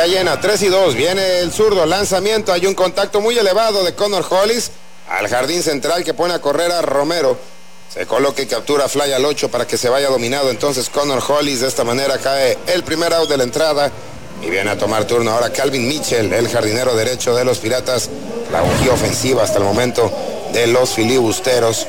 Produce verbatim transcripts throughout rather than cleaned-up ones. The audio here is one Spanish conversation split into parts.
Está llena, tres y dos. Viene el zurdo, lanzamiento. Hay un contacto muy elevado de Connor Hollis al jardín central que pone a correr a Romero. Se coloca y captura fly al ocho para que se vaya dominado. Entonces Connor Hollis, de esta manera cae el primer out de la entrada. Y viene a tomar turno ahora Calvin Mitchell, el jardinero derecho de los Piratas. La bujía ofensiva hasta el momento de los filibusteros.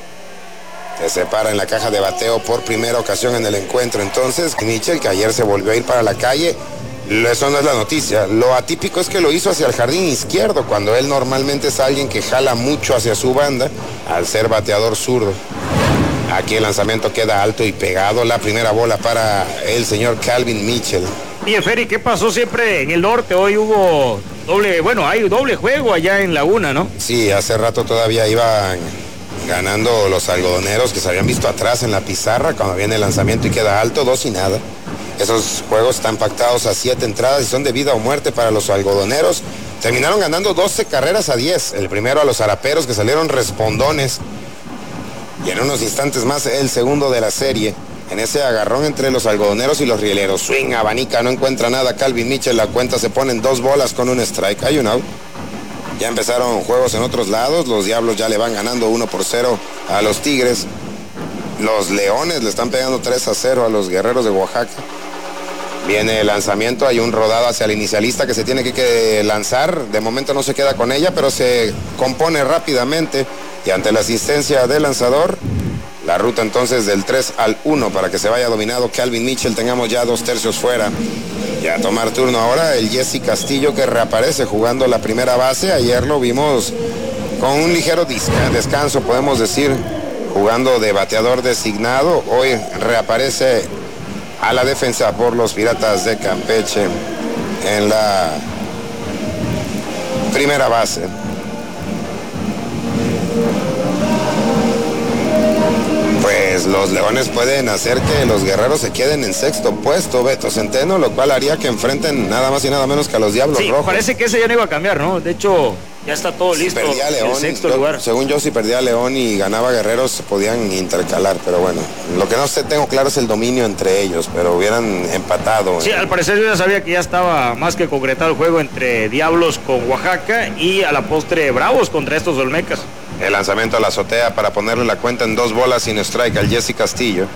Se separa en la caja de bateo por primera ocasión en el encuentro. Entonces Mitchell, que ayer se volvió a ir para la calle. Eso no es la noticia. Lo atípico es que lo hizo hacia el jardín izquierdo, cuando él normalmente es alguien que jala mucho hacia su banda, al ser bateador zurdo. Aquí el lanzamiento queda alto y pegado. La primera bola para el señor Calvin Mitchell. Oye, Ferry, ¿qué pasó siempre en el norte? Hoy hubo doble, bueno, hay doble juego allá en Laguna, ¿no? Sí, hace rato todavía iban ganando los algodoneros, que se habían visto atrás en la pizarra cuando viene el lanzamiento y queda alto, dos y nada. Esos juegos están pactados a siete entradas y son de vida o muerte para los algodoneros. Terminaron ganando doce carreras a diez. El primero a los araperos, que salieron respondones. Y en unos instantes más el segundo de la serie. En ese agarrón entre los algodoneros y los rieleros. Swing, abanica, no encuentra nada Calvin Mitchell. La cuenta se pone en dos bolas con un strike. Hay un out. Ya empezaron juegos en otros lados. Los Diablos ya le van ganando uno por cero a los Tigres. Los Leones le están pegando tres a cero a los Guerreros de Oaxaca. Viene el lanzamiento, hay un rodado hacia el inicialista que se tiene que, que lanzar. De momento no se queda con ella, pero se compone rápidamente. Y ante la asistencia del lanzador, la ruta entonces del tres al uno para que se vaya dominado Calvin Mitchell. Tengamos ya dos tercios fuera. Y a tomar turno ahora el Jesse Castillo, que reaparece jugando la primera base. Ayer lo vimos con un ligero descanso, podemos decir, jugando de bateador designado. Hoy reaparece a la defensa por los Piratas de Campeche en la primera base. Pues los Leones pueden hacer que los Guerreros se queden en sexto puesto, Beto Centeno, lo cual haría que enfrenten nada más y nada menos que a los Diablos sí, Rojos. Parece que ese ya no iba a cambiar, ¿no? De hecho, ya está todo listo. Si perdía León, el sexto yo, lugar. Según yo, si perdía León y ganaba Guerreros, se podían intercalar, pero bueno, lo que no sé, tengo claro es el dominio entre ellos, pero hubieran empatado. Sí, al parecer yo ya sabía que ya estaba más que concretado el juego entre Diablos con Oaxaca y a la postre Bravos contra estos Olmecas. El lanzamiento a la azotea para ponerle la cuenta en dos bolas sin strike al Jesse Castillo.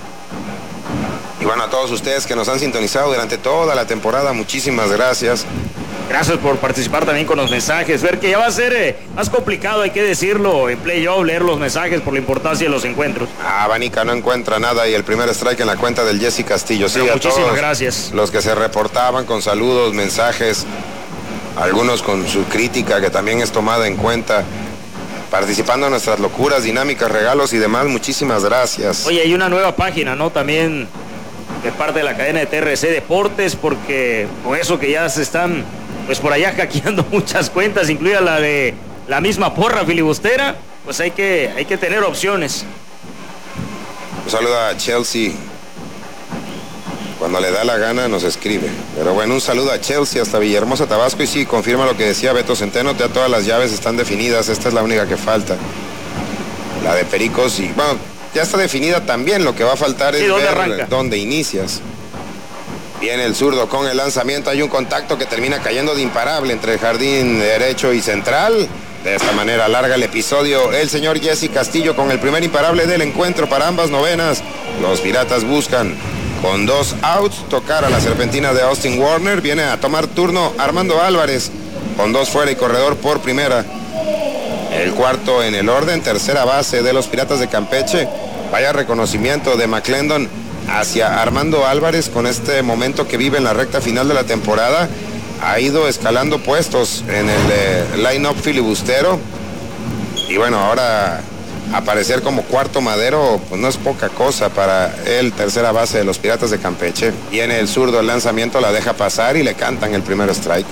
Y bueno, a todos ustedes que nos han sintonizado durante toda la temporada, muchísimas gracias. Gracias por participar también con los mensajes. Ver que ya va a ser eh, más complicado, hay que decirlo, en playoff, leer los mensajes por la importancia de los encuentros. Abanica no encuentra nada y el primer strike en la cuenta del Jesse Castillo. Sí, Pero a muchísimas todos gracias. Los que se reportaban con saludos, mensajes, algunos con su crítica que también es tomada en cuenta, participando en nuestras locuras, dinámicas, regalos y demás. Muchísimas gracias. Oye, hay una nueva página, ¿no? También de parte de la cadena de T R C Deportes, porque con eso que ya se están, pues por allá hackeando muchas cuentas, incluida la de la misma porra filibustera, pues hay que, hay que tener opciones. Un saludo a Chelsea. Cuando le da la gana nos escribe. Pero bueno, un saludo a Chelsea hasta Villahermosa, Tabasco. Y sí, confirma lo que decía Beto Centeno, ya todas las llaves están definidas. Esta es la única que falta. La de Pericos y bueno, ya está definida también. Lo que va a faltar sí, es ¿dónde ver arranca? dónde inicias. Viene el zurdo con el lanzamiento. Hay un contacto que termina cayendo de imparable entre el jardín derecho y central. De esta manera larga el episodio. El señor Jesse Castillo con el primer imparable del encuentro para ambas novenas. Los Piratas buscan, con dos outs, tocar a la serpentina de Austin Warner. Viene a tomar turno Armando Álvarez, con dos fuera y corredor por primera. El cuarto en el orden, tercera base de los Piratas de Campeche. Vaya reconocimiento de McClendon hacia Armando Álvarez con este momento que vive en la recta final de la temporada. Ha ido escalando puestos en el eh, line-up filibustero. Y bueno, ahora aparecer como cuarto madero, pues no es poca cosa para el tercera base de los Piratas de Campeche. Viene el zurdo, el lanzamiento la deja pasar y le cantan el primer strike.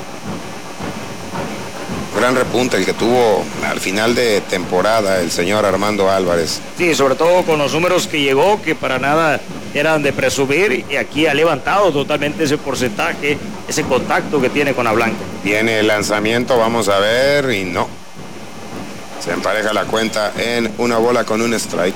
Gran repunte el que tuvo al final de temporada el señor Armando Álvarez. Sí, sobre todo con los números que llegó, que para nada eran de presumir, y aquí ha levantado totalmente ese porcentaje, ese contacto que tiene con la blanca. Viene el lanzamiento, vamos a ver, y no. Se empareja la cuenta en una bola con un strike.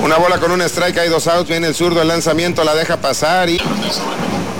Una bola con un strike, hay dos outs, viene el zurdo, el lanzamiento, la deja pasar y...